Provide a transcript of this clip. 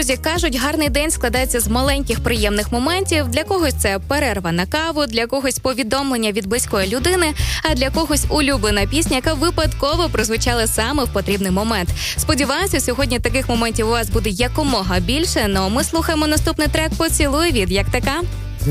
Друзі, кажуть, гарний день складається з маленьких приємних моментів. Для когось це перерва на каву, для когось повідомлення від близької людини, а для когось улюблена пісня, яка випадково прозвучала саме в потрібний момент. Сподіваюся, сьогодні таких моментів у вас буде якомога більше, но ми слухаємо наступний трек «Поцілуй» від Як така.